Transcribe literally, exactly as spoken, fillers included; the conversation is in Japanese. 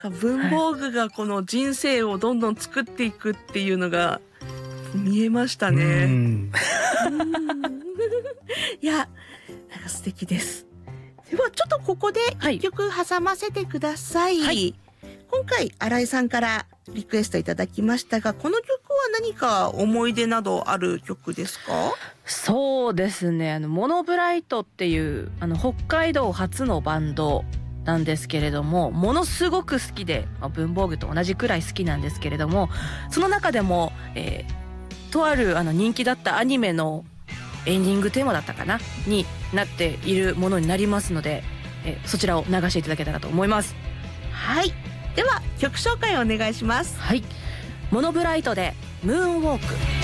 文房具がこの人生をどんどん作っていくっていうのが見えましたね。うんいや、なんか素敵です。ではちょっとここで一曲挟ませてください。はい、今回新井さんからリクエストいただきましたが、この曲は何か思い出などある曲ですか？ そうですね、あのモノブライトっていうあの北海道初のバンドなんですけれども、ものすごく好きで、まあ、文房具と同じくらい好きなんですけれども、その中でも、えー、とあるあの人気だったアニメのエンディングテーマだったかなになっているものになりますので、えー、そちらを流していただけたらと思います。 はい、では曲紹介をお願いします。 はい、モノブライトでムーンウォーク。